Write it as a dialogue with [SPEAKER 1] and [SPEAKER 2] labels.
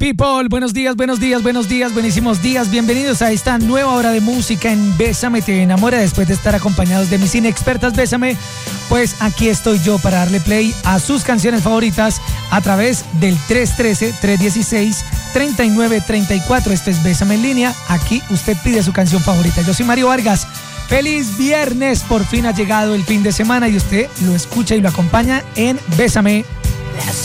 [SPEAKER 1] People, buenos días, buenísimos días. Bienvenidos a esta nueva hora de música en Bésame, te enamora. Después de estar acompañados de mis inexpertas Bésame, pues aquí estoy yo para darle play a sus canciones favoritas a través del 313-316-3934. Esto es Bésame en línea. Aquí usted pide su canción favorita. Yo soy Mario Vargas. Feliz viernes, por fin ha llegado el fin de semana y usted lo escucha y lo acompaña en Bésame.